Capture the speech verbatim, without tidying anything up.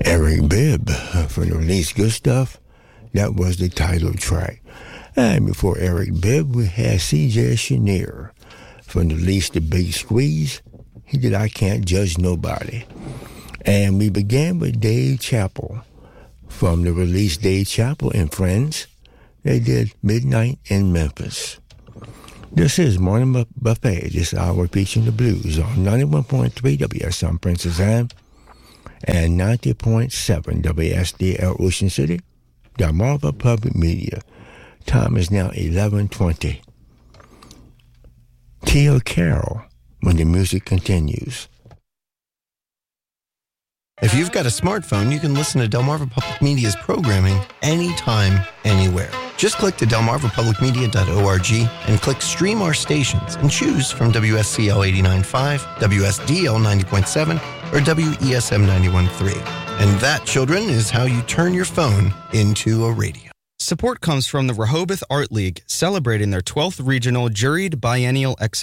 Eric Bibb from the release Good Stuff. That was the title track. And before Eric Bibb, we had C J Chenier from the release The Big Squeeze. He did I Can't Judge Nobody. And we began with Dave Chappell from the release Dave Chappell and Friends. They did Midnight in Memphis. This is Morning Buffet, this hour featuring the blues on ninety-one point three W S M Princess Anne and ninety point seven W S D L Ocean City, Delmarva Public Media. Time is now eleven twenty. Tia Carroll, when the music continues. If you've got a smartphone, you can listen to Delmarva Public Media's programming anytime, anywhere. Just click to delmarva public media dot org and click Stream Our Stations and choose from W S C L eighty-nine point five, W S D L ninety point seven, or W E S M ninety-one point three. And that, children, is how you turn your phone into a radio. Support comes from the Rehoboth Art League, celebrating their twelfth regional juried biennial exhibition.